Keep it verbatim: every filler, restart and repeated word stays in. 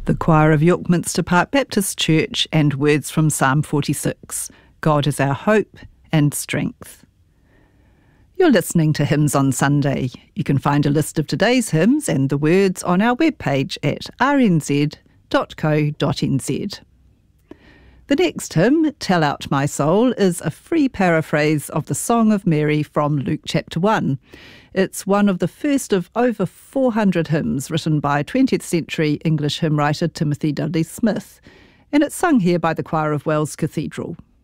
The choir of York Minster Park Baptist Church and words from Psalm forty-six. God is our hope and strength. You're listening to Hymns on Sunday. You can find a list of today's hymns and the words on our webpage at r n z dot co dot n z. The next hymn, Tell Out My Soul, is a free paraphrase of the Song of Mary from Luke chapter one. It's one of the first of over four hundred hymns written by twentieth century English hymn writer Timothy Dudley Smith, and it's sung here by the choir of Wells Cathedral.